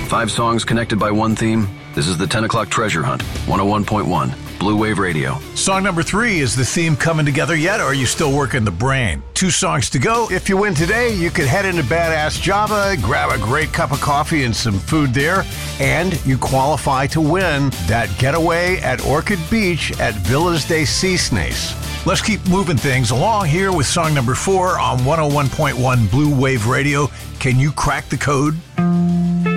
5 songs connected by one theme. This is the 10 o'clock treasure hunt. 101.1 Blue Wave Radio. Song number 3, is the theme coming together yet, or are you still working the brain? 2 songs to go. If you win today, you could head into Badass Java, grab a great cup of coffee and some food there, and you qualify to win that getaway at Orchid Beach at Villas de Cisnes. Let's keep moving things along here with song number 4 on 101.1 Blue Wave Radio. Can you crack the code?